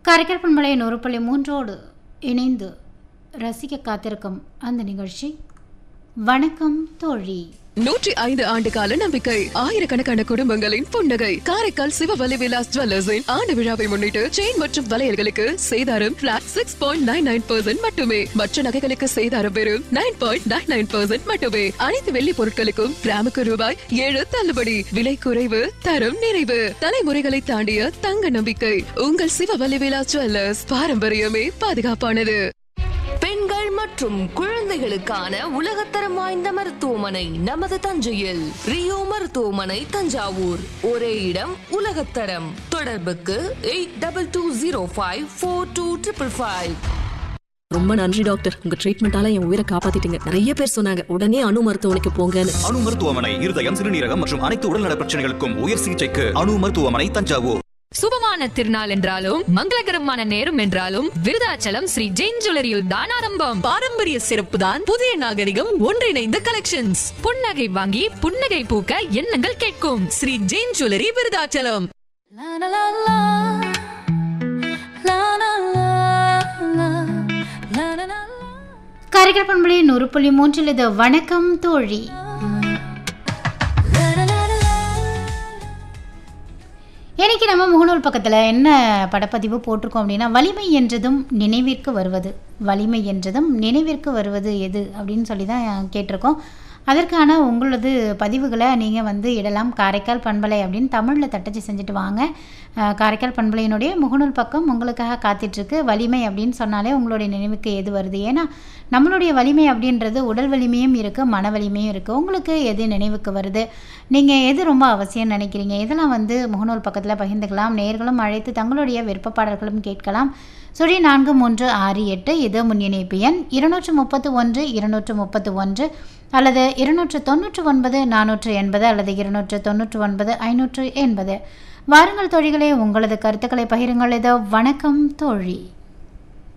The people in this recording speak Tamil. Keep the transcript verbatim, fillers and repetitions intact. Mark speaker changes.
Speaker 1: காரைக்கால் பண்பலை நூறு புள்ளி மூன்றோடு இணைந்து ரசிக்க காத்திருக்கும் அந்த நிகழ்ச்சி வணக்கம் தோழி.
Speaker 2: நூற்றி ஐந்து ஆண்டு கால நம்பிக்கை, ஆயிரக்கணக்கான குடும்பங்களின் புன்னகை. காரைக்கால் சிவவலி விலாஸ் ஜுவல்லர்ஸின் ஆண்டு விழாவை முன்னிட்டு செயின் மற்றும் வளையல்களுக்கு சேதாரம் plot six point nine nine percent மட்டுமே. மற்ற நகைகளுக்கு சேதாரம் வெறும் nine point nine nine percent மட்டுமே. அனைத்து வெள்ளி பொருட்களுக்கும் கிராமுக்கு ரூபாய் ஏழு தள்ளுபடி. விலை குறைவு, தரம் நிறைவு. தலைமுறைகளை தாண்டிய தங்க நம்பிக்கை உங்கள் சிவவலி விலாஸ் ஜுவல்லர்ஸ். பாரம்பரியமே பாதுகாப்பானது.
Speaker 3: பெண்கள் மற்றும் குழந்தைகளுக்கான உலகத்தரம் வாய்ந்த மருத்துவமனை நமது தஞ்சையில். ரியோ மருத்துவமனை தஞ்சாவூர். ஒரே இடம், உலகத்தரம். தொடர்புக்கு eight double two zero five four two triple five.
Speaker 4: ரொம்ப நன்றி டாக்டர், உங்க ட்ரீட்மெண்டால என் உயிரை காப்பாத்திட்டீங்க. நிறைய பேர் சொன்னாங்க உடனே அணு மருத்துவமனைக்கு போங்கன்னு.
Speaker 5: அணு மருத்துவமனை இருதயம், சிறுநீரகம் மற்றும் அனைத்து உடல்நல பிரச்சனைகளுக்கும் உயர் சிகிச்சைக்கு அணு மருத்துவமனை தஞ்சாவூர்.
Speaker 6: சுபமான திருநாள் என்றாலும் மங்களகரமான நேரம் என்றாலும் விருதாச்சலம் ஸ்ரீ ஜெயின் ஜுவல்லரியில் தான் ஆரம்பம்.
Speaker 4: பாரம்பரிய சிறப்பு தான் புதிய நாகரிகம் ஒன்றிணைந்த கலெக்ஷன்ஸ்.
Speaker 6: புன்னகை வாங்கி புன்னகை பூக்க எண்ணங்கள் கேட்கும்
Speaker 4: ஸ்ரீ ஜெயின் ஜுவல்லரி விருதாச்சலம்.
Speaker 1: காரைக்கால் பண்பலை நூறு புள்ளி மூன்றில் இது வணக்கம் தோழி. இன்னைக்கு நம்ம முகநூல் பக்கத்தில் என்ன படப்பதிவு போட்டிருக்கோம் அப்படின்னா, வலிமை என்றதும் நினைவிற்கு வருவது வலிமை என்றதும் நினைவிற்கு வருவது எது அப்படின்னு சொல்லி தான் கேட்டிருக்கோம். அதற்கான உங்களது பதிவுகளை நீங்கள் வந்து இடலாம். காரைக்கால் பண்பலை அப்படின்னு தமிழில் தட்டச்சு செஞ்சுட்டு வாங்க. காரைக்கால் பண்பலையினுடைய முகநூல் பக்கம் உங்களுக்காக காத்திட்ருக்கு. வலிமை அப்படின்னு சொன்னாலே உங்களுடைய நினைவுக்கு எது வருது? ஏன்னா நம்மளுடைய வலிமை அப்படின்றது உடல் வலிமையும் இருக்குது, மன வலிமையும் இருக்குது. உங்களுக்கு எது நினைவுக்கு வருது? நீங்கள் எது ரொம்ப அவசியம் நினைக்கிறீங்க? இதெல்லாம் வந்து முகநூல் பக்கத்தில் பகிர்ந்துக்கலாம். நேயர்களும் அழைத்து தங்களுடைய விருப்ப பாடல்களும் கேட்கலாம். சுழி நான்கு மூன்று ஆறு எட்டு இது முன் இணைப்பு எண். இருநூற்று முப்பத்து ஒன்று இருநூற்று முப்பத்து ஒன்று அல்லது இருநூற்று தொண்ணூற்று ஒன்பது நானூற்று எண்பது அல்லது இருநூற்று தொண்ணூற்று ஒன்பது ஐநூற்று எண்பது. வாருங்கள் தோழிகளே, உங்களது கருத்துக்களை பகிருங்கள். இதோ வணக்கம் தோழி.